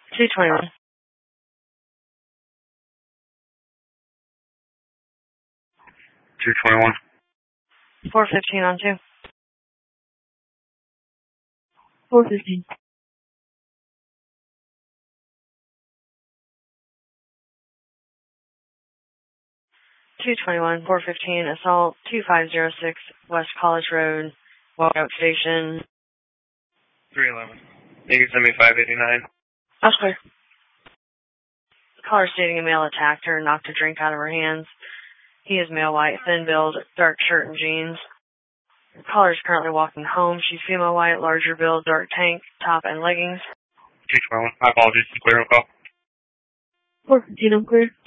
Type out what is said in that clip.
221. 221. 415 on 2. 415. 221, 415, assault 2506 West College Road, Walkout Station. 311. You can send me 589. That's clear. Caller stating a male attacked her and knocked a drink out of her hands. He is male white, thin build, dark shirt and jeans. Caller is currently walking home. She's female white, larger build, dark tank, top and leggings. 221. My apologies. Clear on call. 415, I'm clear.